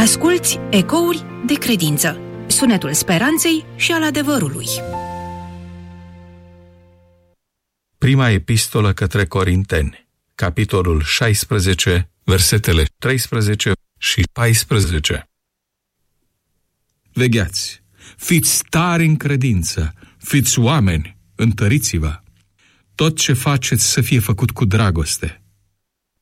Asculți Ecouri de credință, sunetul speranței și al adevărului. Prima epistolă către Corinteni, capitolul 16, versetele 13 și 14. Vegheați, fiți tari în credință, fiți oameni, întăriți-vă. Tot ce faceți să fie făcut cu dragoste.